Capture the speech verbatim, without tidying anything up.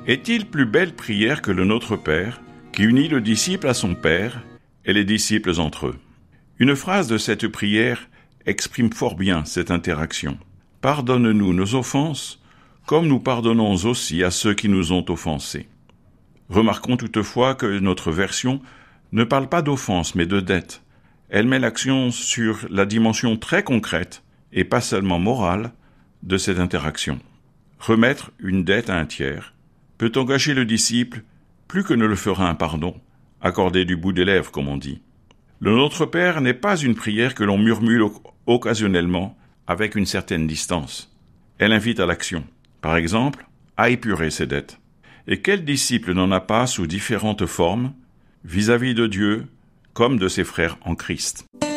Est-il plus belle prière que le Notre Père, qui unit le disciple à son Père et les disciples entre eux? Une phrase de cette prière exprime fort bien cette interaction. « Pardonne-nous nos offenses, comme nous pardonnons aussi à ceux qui nous ont offensés. » Remarquons toutefois que notre version ne parle pas d'offense, mais de dette. Elle met l'accent sur la dimension très concrète, et pas seulement morale, de cette interaction. Remettre une dette à un tiers peut engager le disciple plus que ne le fera un pardon, accordé du bout des lèvres, comme on dit. Le Notre Père n'est pas une prière que l'on murmure occasionnellement avec une certaine distance. Elle invite à l'action, par exemple, à épurer ses dettes. Et quel disciple n'en a pas sous différentes formes, vis-à-vis de Dieu comme de ses frères en Christ?